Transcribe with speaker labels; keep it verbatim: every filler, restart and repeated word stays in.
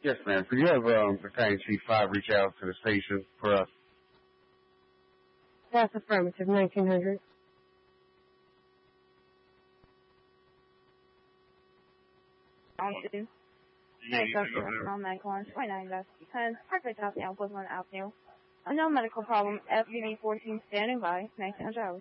Speaker 1: Yes, ma'am. Could you have um, Battalion Chief five reach out to the station for us?
Speaker 2: That's affirmative, nineteen hundred.
Speaker 3: On two. Hey, Doctor on nine one twenty-nine West ten. Perfect Avenue, Woodland Avenue. Unknown medical problem, F V D fourteen standing by, nineteen hundred hours.